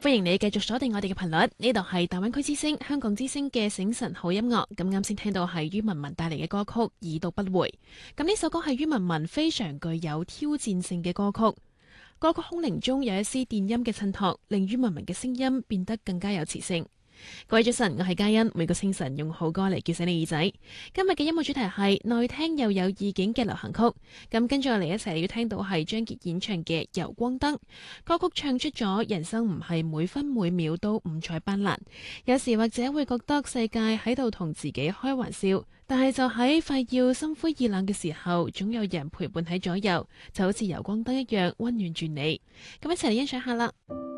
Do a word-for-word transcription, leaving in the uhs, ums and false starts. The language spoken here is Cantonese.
歡迎你繼續鎖定我哋嘅頻率，呢度係大灣區之聲、香港之聲嘅醒晨好音樂。咁啱先聽到係于文文帶嚟嘅歌曲《已讀不回》。咁呢首歌係于文文非常具有挑戰性嘅歌曲。歌曲空靈中有一絲電音嘅襯托，令于文文嘅聲音變得更加有磁性。各位早晨，我係嘉欣，每個清晨用好歌嚟叫醒你耳仔。今日嘅音樂主題係耐聽又有意境嘅流行曲。咁跟住我嚟一齊要聽到係張傑演唱嘅《遊光燈》。歌曲唱出咗人生唔係每分每秒都五彩斑斕，有時或者會覺得世界喺度同自己開玩笑，但係就喺快要心灰意冷嘅時候，總有人陪伴喺左右，就好似遊光燈一樣溫暖住你。咁一齊嚟欣賞下啦。